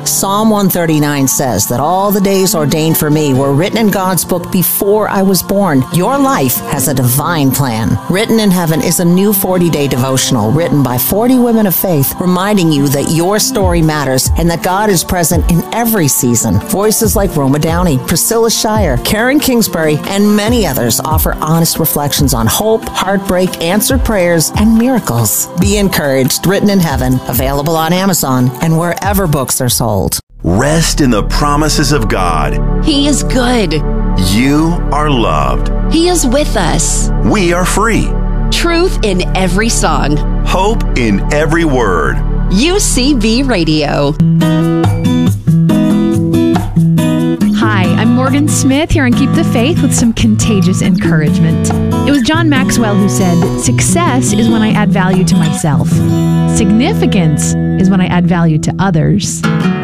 Psalm 139 says that all the days ordained for me were written in God's book before I was born. Your life has a divine plan. Written in Heaven is a new 40-day devotional written by 40 women of faith, reminding you that your story matters and that God is present in every season. Voices like Roma Downey, Priscilla Shire, Karen Kingsbury, and many others offer honest reflections on hope, heartbreak, answered prayers, and miracles. Be encouraged. Written in Heaven, available on Amazon and wherever books are sold. Rest in the promises of God. He is good. You are loved. He is with us. We are free. Truth in every song. Hope in every word. UCB Radio. Hi, I'm Morgan Smith here on Keep the Faith with some contagious encouragement. It was John Maxwell who said, "Success is when I add value to myself. Significance is when I add value to others."